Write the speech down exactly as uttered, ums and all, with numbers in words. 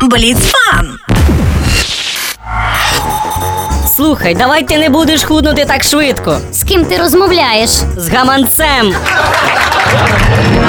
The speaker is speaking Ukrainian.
Бліцфан. Слухай, давай ти не будеш худнути так швидко. З ким ти розмовляєш? З гаманцем.